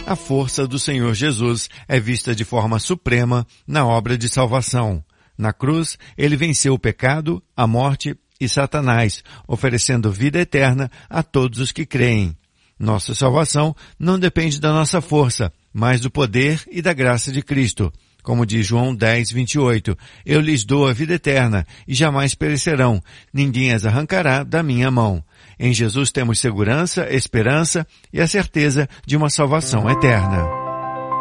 A força do Senhor Jesus é vista de forma suprema na obra de salvação. Na cruz, ele venceu o pecado, a morte e Satanás, oferecendo vida eterna a todos os que creem. Nossa salvação não depende da nossa força, mas do poder e da graça de Cristo. Como diz João 10:28, eu lhes dou a vida eterna e jamais perecerão, ninguém as arrancará da minha mão. Em Jesus temos segurança, esperança e a certeza de uma salvação eterna.